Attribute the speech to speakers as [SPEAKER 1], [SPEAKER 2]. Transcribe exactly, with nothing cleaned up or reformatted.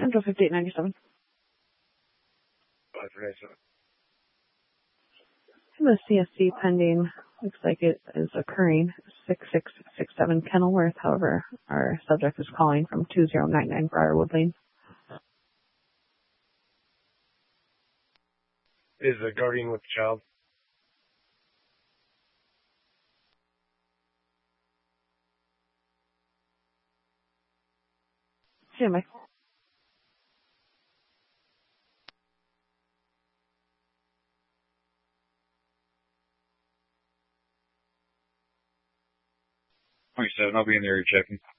[SPEAKER 1] Central fifty-eight ninety-seven.
[SPEAKER 2] five ninety-seven.
[SPEAKER 1] The C S C pending. Looks like it is occurring six six six seven Kenilworth. However, our subject is calling from two zero nine nine Briarwood Lane.
[SPEAKER 2] Is the guardian with the child?
[SPEAKER 1] Stand by.
[SPEAKER 2] twenty-seven, I'll be in the area checking.